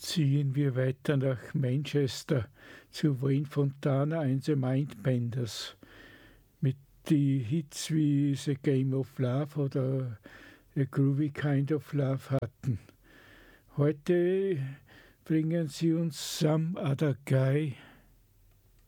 ziehen wir weiter nach Manchester zu Wayne Fontana and the Mindbenders mit die Hits wie The Game of Love oder A Groovy Kind of Love hatten. Heute bringen sie uns Some Other Guy